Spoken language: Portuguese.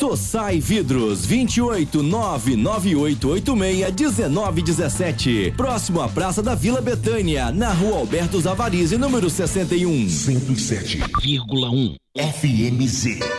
Sossai Vidros, 28998861917. Próximo à Praça da Vila Betânia, na Rua Alberto Zavarizi, número 61. 107,1 FMZ.